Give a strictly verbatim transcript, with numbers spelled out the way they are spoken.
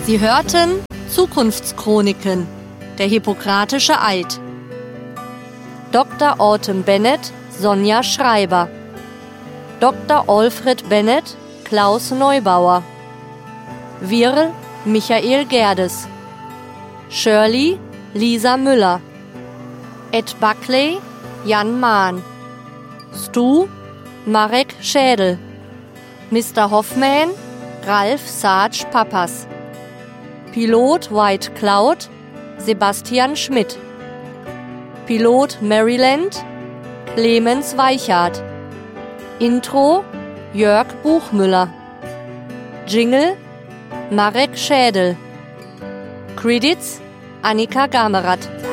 Sie hörten Zukunftschroniken, der Hippokratische Eid. Doktor Autumn Bennett, Sonja Schreiber. Doktor Alfred Bennett, Klaus Neubauer. Wirl, Michael Gerdes. Shirley, Lisa Müller. Ed Buckley, Jan Mahn. Stu, Marek Schädel. Mister Hoffman, Ralf Sarge Pappas. Pilot White Cloud, Sebastian Schmidt. Pilot Maryland, Clemens Weichert. Intro Jörg Buchmüller. Jingle Marek Schädel. Credits Annika Gamerath.